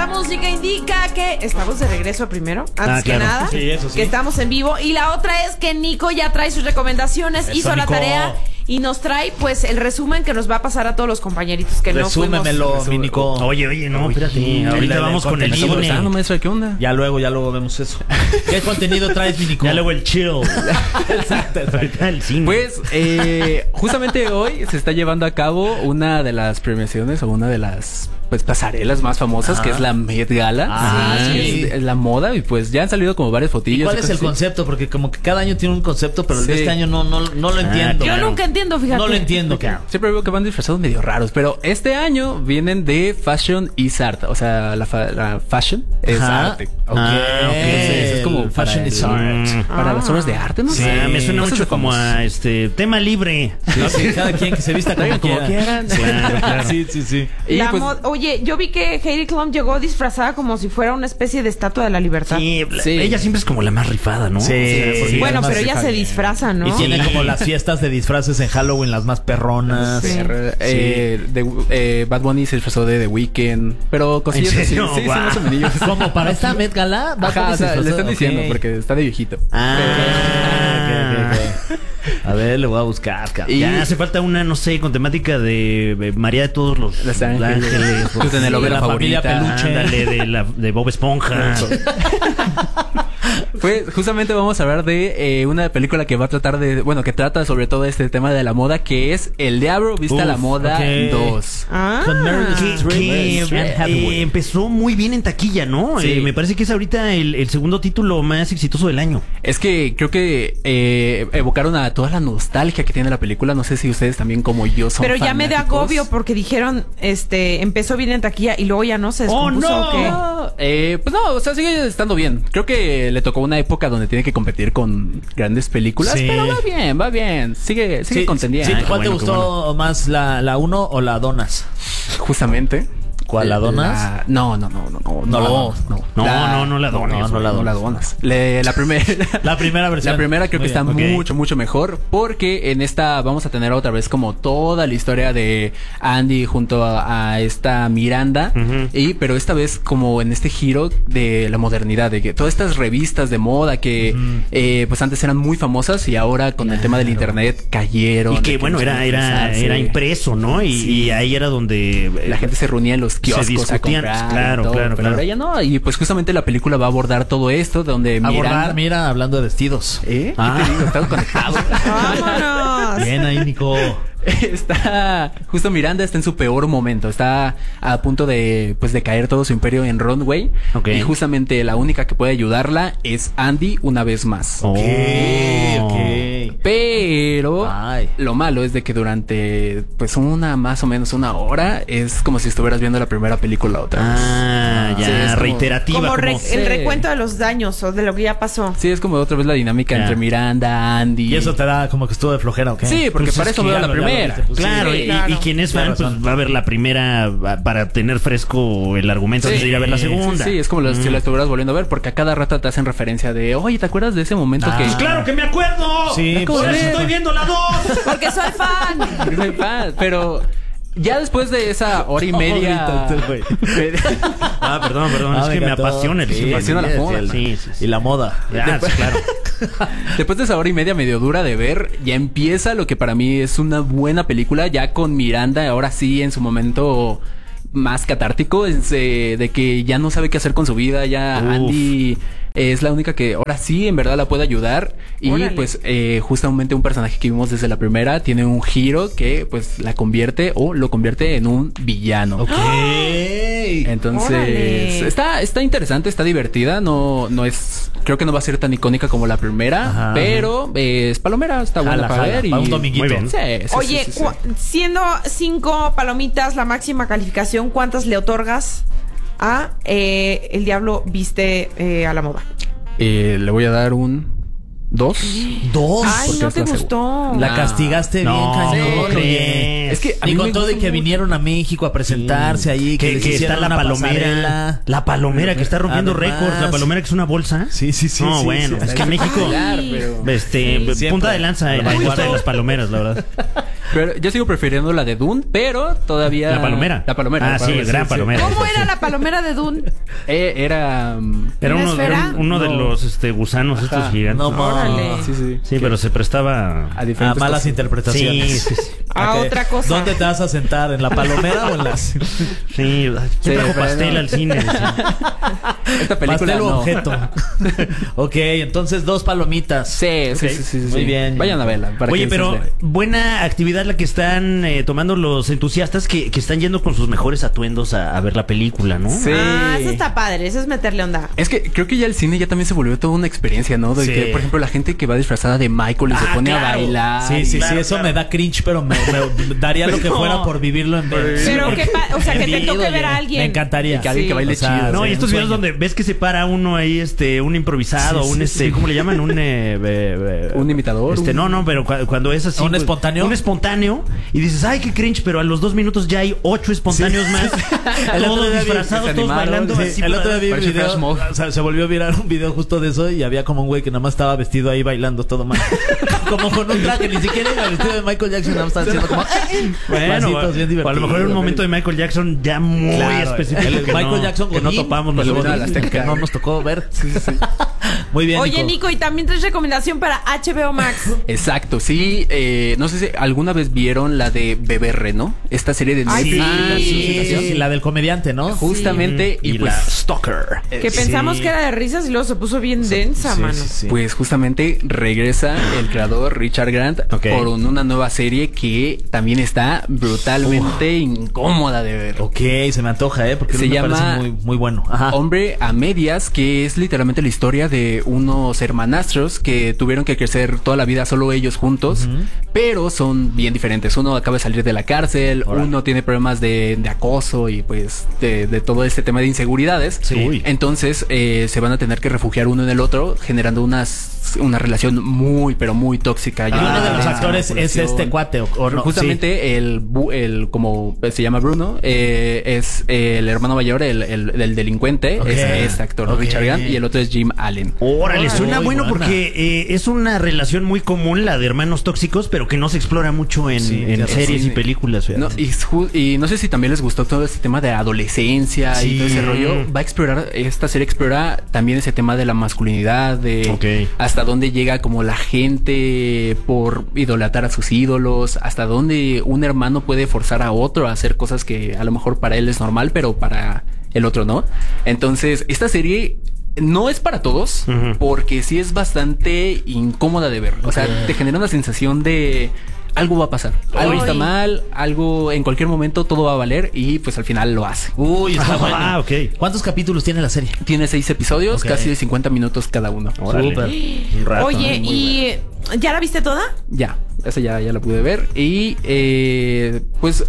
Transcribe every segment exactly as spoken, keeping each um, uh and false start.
esta música indica que estamos de regreso primero, antes Ah, que claro. nada, Sí, eso sí. que estamos en vivo. Y la otra es que Nico ya trae sus recomendaciones, Eso, hizo la Nico. tarea y nos trae pues el resumen que nos va a pasar a todos los compañeritos que no Resúmemelo, fuimos. mi Nico. Oye, oye, no, espérate. Oye, Ahorita el- vamos el con el contenido. cine. Ah, no, maestra, ¿qué onda? Ya luego, ya luego vemos eso. ¿Qué contenido traes, mi Nico? Ya luego el chill. Exacto, Ahorita el cine. Pues, eh, justamente hoy se está llevando a cabo una de las premiaciones o una de las pues pasarelas más famosas, Ajá. que es la Met Gala. Ah, que sí. es, es la moda, y pues ya han salido como varias ¿Y fotillos. cuál y es el cosas así. concepto? Porque como que cada año tiene un concepto, pero el de Sí. este año no, no, no lo Ah, entiendo. Yo claro. nunca entiendo, fíjate. No lo entiendo. Siempre veo que van disfrazados medio raros, pero este año vienen de Fashion is Art. O sea, la, fa- la fashion es Ajá. arte. Ok. Entonces, es como El para fashion el- is art. Mm. Para Ah. las obras de arte, ¿no? Sí, sé. me suena Cosas mucho de como famosos. a este tema libre. ¿No? Sí, cada quien que se vista como, Como quiera. quieran. Claro, claro. Sí, sí, sí. Y La pues, mo- Oye, yo vi que Heidi Klum llegó disfrazada como si fuera una especie de estatua de la libertad. Sí, la- Sí. ella siempre es como la más rifada, ¿no? Sí, O sea, porque Bueno, además pero se ella se cambia. disfraza, ¿no? Y tiene Sí. como las fiestas de disfraces en Halloween, las más perronas. Sí. eh, de- eh, Bad Bunny se disfrazó de The Weeknd. Pero cosillas ¿En así. serio? Sí, sí, Guau. más o menos. Como para esta Met Gala. Bad Ajá, Bunny o se sea, le disfrazó. están diciendo Ok. porque está de viejito. Ah, Ah, ok, ok, ok. A ver, le voy a buscar, cabrón. Y- Ya hace falta una, no sé, con temática de eh, María de todos los Los Ángeles, tu telenovela la familia favorita. Peluche. Ándale, de, la, de Bob Esponja. Pues justamente vamos a hablar de eh, una película que va a tratar de, bueno, que trata sobre todo este tema de la moda, que es El Diablo Viste a la Uf, Moda ok. dos. Ah. Con Meryl Que, Streep. que, Anne eh, Hathaway. empezó muy bien en taquilla, ¿no? Sí. Eh, me parece que es ahorita el, el segundo título más exitoso del año. Es que creo que eh, evocaron a toda la nostalgia que tiene la película. No sé si ustedes también como yo son Pero ya me dio fanáticos. agobio porque dijeron, este, empezó bien en taquilla y luego ya no se ¡Oh, descompuso. no! ¿O qué? No, eh, pues no, o sea, sigue estando bien. Creo que le tocó una época donde tiene que competir con grandes películas, Sí. pero va bien, va bien. Sigue, sigue Sí, contendiendo. sí, Ay, qué ¿cuál te bueno, qué gustó más, la, la uno o la Donas? bueno. Justamente. ¿Cuál, la Donas? La- No, no, no, no, no. No, la Donas. no. No, no, no la dones. no, no la No la donas. Le- la primera. La primera versión. La primera creo Muy que está bien, ok. mucho, mucho mejor. Porque en esta vamos a tener otra vez como toda la historia de Andy junto a, a esta Miranda. Ujú. Y, pero esta vez como en este giro de la modernidad. De que todas estas revistas de moda que eh, pues antes eran muy famosas y ahora con el tema del internet cayeron. Y que de bueno, no era, saben era, expresarse. era impreso, ¿no? Y, Sí. y ahí era donde eh, La gente se reunía en los kioscos a discutían, comprar y claro, todo, claro, pero claro. ahora ya no. Y pues justamente la película va a abordar todo esto, donde Abordar, Miranda... mira, hablando de vestidos. ¿Eh? Ah. ¿Qué te digo? Estamos conectados. ¡Vámonos! Bien ahí, Nico. Está... Justo Miranda está en su peor momento. Está a punto de, pues, de caer todo su imperio en Runway. Ok. Y justamente la única que puede ayudarla es Andy una vez más. Oh. Ok, ok. Pero Ay. lo malo es de que durante pues una más o menos una hora es como si estuvieras viendo la primera película otra vez. Ah, ya, Sí, es como- reiterativa. Como re- como- el recuento de los daños o de lo que ya pasó. Sí, es como otra vez la dinámica Ya. entre Miranda, Andy. Y eso te da como que estuvo de flojera, ¿ok? Sí, porque Pues para es eso que veo ya la lo- ya lo primera. viste, pues, Claro, Sí, y, claro. y quien es fan, Tienes pues razón. va a ver la primera va- para tener fresco el argumento antes de ir a ver la Sí, segunda. sí, es como los- si Mm. la estuvieras volviendo a ver, porque a cada rato te hacen referencia de, oye, ¿te acuerdas de ese momento Ah. que... Pues claro que me acuerdo. Sí, por pues, eso sí. estoy viendo la dos. Porque soy fan. Soy fan, pero ya después de esa hora y media... Ahorita, güey. Ah, perdón, perdón, Ah, es me que me encantó. apasiona el Sí, cine. me apasiona la sí, moda. sí, Sí, sí, sí. Y la moda. Ah, sí, claro. Después de esa hora y media medio dura de ver, ya empieza lo que para mí es una buena película, ya con Miranda, ahora sí, en su momento más catártico, es, eh, de que ya no sabe qué hacer con su vida, ya Uf. Andy es la única que ahora sí en verdad la puede ayudar. Y Órale. pues eh, justamente un personaje que vimos desde la primera tiene un giro que pues la convierte o lo convierte en un villano. Ok. Entonces, Órale. está, está interesante, está divertida, no, no es, creo que no va a ser tan icónica como la primera, Ajá. pero eh, es palomera, está buena Jala, para jala, ver y para un dominguito. Muy bien. Sí, sí, sí, Oye, sí, sí. cu- siendo cinco palomitas la máxima calificación, ¿cuántas le otorgas a eh, El Diablo Viste eh, a la Moda? Eh, le voy a dar un dos. Dos. Ay, porque no es te la seg- gustó. La No. castigaste bien, No, cañón. ¿cómo oye. crees? Es que a Ni mí con me todo de gusta que mucho. vinieron a México a presentarse ahí, que, Que, les que hicieron está la una palomera. pasarela. La palomera que está rompiendo Además. récords. La palomera que es una bolsa. Sí, sí, sí. No, sí, bueno, sí. es que México. Claro, pero- Este, Sí, siempre. punta de lanza en la Justo. guarda de las palomeras, la verdad. Pero yo sigo prefiriendo la de Dune, pero todavía... La palomera. La palomera. Ah, sí, gran palomera. ¿Cómo era la palomera de Dune? Eh, era... um, Era ¿Una uno, esfera? era uno de No. los este, gusanos Ajá. estos gigantes. No, ma. Órale. Sí, sí. Sí, pero se prestaba... A A diferentes malas cosas. interpretaciones. Sí, sí, sí. A Ok. otra cosa. ¿Dónde te vas a sentar? ¿En la palomera o en las...? Sí, Sí, ¿quién trajo pero pastel no. al cine? Sí. Esta película Pastel o no. objeto. Ok, entonces dos palomitas. Sí, sí, Ok. sí, sí, sí. Muy bien. Vayan a verla. para Oye, que pero se vea. buena actividad la que están eh, tomando los entusiastas que, que están yendo con sus mejores atuendos a, a ver la película, ¿no? Sí. Ah, eso está padre. Eso es meterle onda. Es que creo que ya el cine ya también se volvió toda una experiencia, ¿no? De Sí. que, por ejemplo, la gente que va disfrazada de Michael y se Ah, pone claro. a bailar. Sí, sí, Claro, sí, eso claro. me da cringe, pero me, me daría lo que No. fuera por vivirlo en ver. Pero que, pa- o sea, que te En toque vivo, ver a ya. alguien. Me encantaría. Y que alguien que baile O sea, chido. No, sí, y estos un videos sueño. donde ves que se para uno ahí, este, un improvisado, Sí, un sí, este, sí. ¿cómo le llaman? Un eh, eh, eh, ¿Un imitador? Este, Un- no, no, pero cu- cuando es así. ¿Un pues, espontáneo? Un espontáneo. Y dices, ay, qué cringe, pero a los dos minutos ya hay ocho espontáneos más. El otro Todos día vi- disfrazados, se todos animaron, bailando sí. así. el otro día vi un Parece video, flash mob. o sea, se volvió a virar un video justo de eso y había como un güey que nada más estaba vestido ahí bailando todo mal. Como con un traje, ni siquiera iba vestido de Michael Jackson, nada más estaba haciendo como... Bueno, pasitos bien o a lo mejor en un divertidos. momento de Michael Jackson ya muy Claro, específico. el que Michael no, Jackson que no Godín, topamos pues, nosotros. Godín, que no nos tocó ver. Muy bien, Oye, Nico, y también traes recomendación para H B O Max. Exacto, sí. Eh, no sé si alguna vez vieron la de Bebé Reno, esta serie de Ay, Netflix. sí. Sí, sí, la del comediante, ¿no? Justamente, Sí. y, Y pues, la Stalker. Que Eh, pensamos Sí. que era de risas y luego se puso bien densa, Sí, mano. sí, sí. Pues justamente regresa el creador Richard Grant Ok. por un- una nueva serie que también está brutalmente incómoda de ver. Ok, se me antoja, ¿eh? Porque Se me llama parece muy, muy bueno. Ajá. Hombre a Medias, que es literalmente la historia de unos hermanastros que tuvieron que crecer toda la vida solo ellos juntos, pero son bien diferentes. Uno acaba de salir de la cárcel, Órale. uno tiene problemas de, de acoso y pues de, de todo este tema de inseguridades. Sí. Uy. Entonces eh, se van a tener que refugiar uno en el otro, generando unas, una relación muy, pero muy tóxica. Y llena uno de los violencia, actores es manipulación. este cuate, o, o no. Justamente el, bu- el, como se llama Bruno, eh, es el hermano mayor, el, el, del delincuente, Ok. es este actor, Ok. Richard Grant, y el otro es Jim Allen. Órale, suena Muy bueno buena. porque eh, es una relación muy común la de hermanos tóxicos, pero que no se explora mucho en, Sí, en ya series sí. y películas. fíjate. No, y, ju- y no sé si también les gustó todo este tema de adolescencia Sí. y todo ese rollo. Va a explorar, esta serie explora también ese tema de la masculinidad, de Ok. hasta dónde llega como la gente por idolatrar a sus ídolos, hasta dónde un hermano puede forzar a otro a hacer cosas que a lo mejor para él es normal, pero para el otro no. Entonces, esta serie no es para todos, Ujú. porque sí es bastante incómoda de ver. O sea, te genera una sensación de algo va a pasar. Algo Ay. está mal, algo en cualquier momento todo va a valer y pues al final lo hace. Uy, está bueno. Ah, ok. ¿Cuántos capítulos tiene la serie? Tiene seis episodios, Ok. casi de cincuenta minutos cada uno. Órale. Súper. Un rato, Oye, ¿no? ¿y ya la viste toda? Ya, esa ya, ya la pude ver. Y eh, pues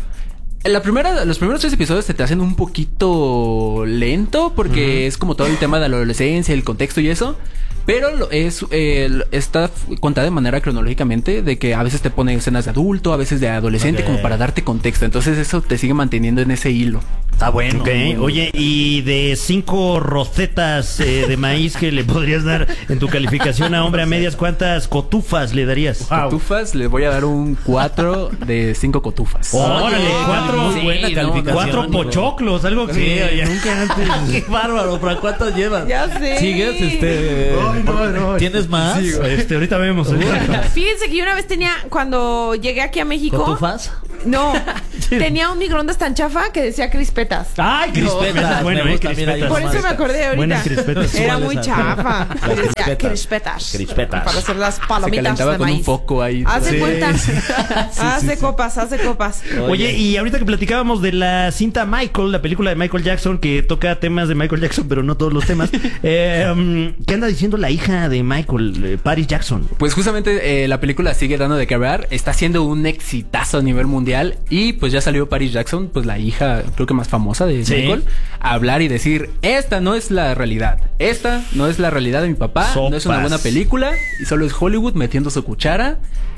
la primera, los primeros tres episodios se te hacen un poquito lento porque es como todo el tema de la adolescencia, el contexto y eso. Pero lo- es eh, está contada de manera cronológicamente, de que a veces te pone escenas de adulto, a veces de adolescente, Ok. como para darte contexto. Entonces eso te sigue manteniendo en ese hilo. Está bueno. Ok, oye, y de cinco rocetas eh, de maíz que le podrías dar en tu calificación a hombre a medias, ¿cuántas cotufas le darías? Wow. Cotufas, les voy a dar un cuatro de cinco cotufas. Órale, Oye, cuatro- muy buena sí, no, calificación. Cuatro Nico. pochoclos, algo que Sí, oye. nunca antes. Qué bárbaro, ¿para cuántos llevas? Ya sé. ¿Sigues? Este, Ay, no, no, ¿Tienes más? Sí, este, ahorita vemos. Fíjense que yo una vez tenía, cuando llegué aquí a México. ¿Cotufas? No, tenía un microondas tan chafa que decía crispetas. Ay, Crispetas, bueno, me eh, gusta, mira, crispetas. yo Por eso me Buenas- acordé ahorita. buenas crispetas. Era ¿Cuáles muy son? chafa. Las Y decía crispetas. crispetas. Crispetas. Para hacer las Se palomitas calentaba de con maíz. un foco ahí. Hace Sí. cuenta. hace copas, hace copas. Oye, y ahorita que platicábamos de la cinta Michael, la película de Michael Jackson, que toca temas de Michael Jackson, pero no todos los temas, eh, um, ¿qué anda diciendo la hija de Michael, eh, Paris Jackson? Pues justamente eh, la película sigue dando de qué hablar, está siendo un exitazo a nivel mundial y pues ya salió Paris Jackson, pues la hija creo que más famosa de Sí. Michael, a hablar y decir, esta no es la realidad, esta no es la realidad de mi papá, no es una Sopas. buena película y solo es Hollywood metiendo su cuchara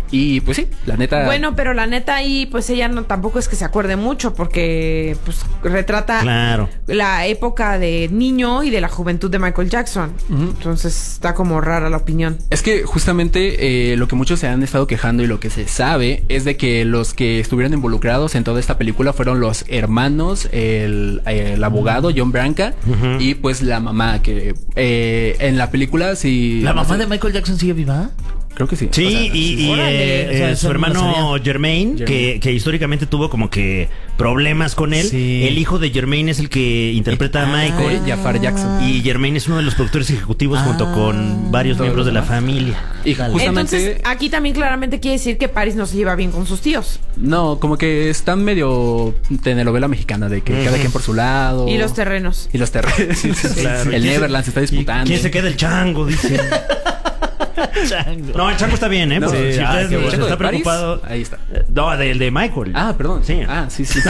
Y pues sí, la neta. Bueno, pero la neta ahí, pues ella no tampoco es que se acuerde mucho, porque pues retrata Claro. la época de niño y de la juventud de Michael Jackson. Ujú. Entonces está como rara la opinión. Es que justamente eh, lo que muchos se han estado quejando y lo que se sabe es de que los que estuvieron involucrados en toda esta película fueron los hermanos, el, el abogado John Branca Ujú. y pues la mamá que eh, en la película sí. ¿La no mamá sé, de Michael Jackson sigue viva? Creo que sí. Sí, O sea, y, y, Órale. eh, O sea, eh, eso su no lo hermano sabía. Jermaine, que, Jermaine. que históricamente tuvo como que problemas con él. Sí. El hijo de Jermaine es el que interpreta a Ah. Michael. de Jafar Jackson. Y Jermaine es uno de los productores ejecutivos junto con varios todos miembros de los la demás. familia. Y Dale. justamente. Entonces, aquí también claramente quiere decir que Paris no se lleva bien con sus tíos. No, como que están medio telenovela mexicana de que Ujú. cada quien por su lado. Y los terrenos. Y los terrenos. Claro. El ¿Quién se- Neverland se está ¿Y disputando. ¿Quién se queda el chango? Dice. No, el chango está bien, ¿eh? No, Porque sí, si ah, usted qué bueno. está ¿De Paris? preocupado. Ahí está. Eh, No, del de Michael. Ah, perdón. Sí. Ah, sí, sí. sí.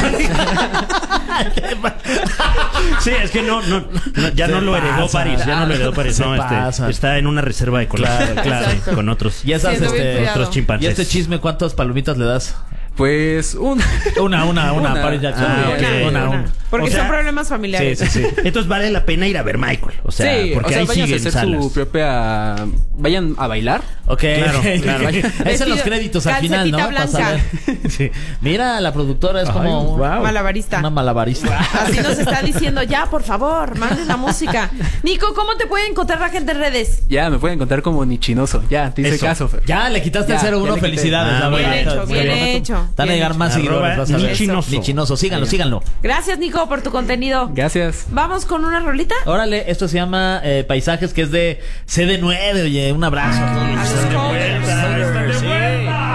Sí, es que no, no, no, ya Se no lo heredó pasa. París, ya no lo heredó París, Se no, este, pasa. está en una reserva ecológica, Claro, claro. sí, con otros, Y esas, Siendo bien este, cuidado. otros y chimpancés. este chisme, ¿cuántas palomitas le das? Pues un. Una, una, una, Una. Paris Jackson. Ah, Una, ok. una, Una. una. Porque O sea, son problemas familiares. Sí, sí, sí. Entonces vale la pena ir a ver Michael, o sea, Sí, porque o sea, ahí vayan a siguen hacer salas. su propia. Vayan a bailar. Ok, Claro, claro. Es en los créditos al final, ¿no? Calcetita Para blanca. saber. Sí. Mira, la productora es Ay, como guau. Malabarista. una malabarista. Así nos está diciendo, ya, por favor, manden la música. Nico, ¿cómo te puede encontrar la gente en redes? Ya, me pueden encontrar como ni chinoso. Ya, te hice Eso. caso, Fer. Ya le quitaste Ya, el cero ya uno, le quité. felicidades. Ah, la bien verdad. hecho, bien Muy hecho, Van a bien llegar hecho. más seguidores, Arroba vas a ver. Nichinoso. Nichinoso, síganlo, síganlo. Gracias, Nico, por tu contenido. Gracias. Vamos con una rolita. Órale, esto se llama eh, Paisajes, que es de C D nueve, oye, un abrazo a todos los A los C D nueve. covers. Sí.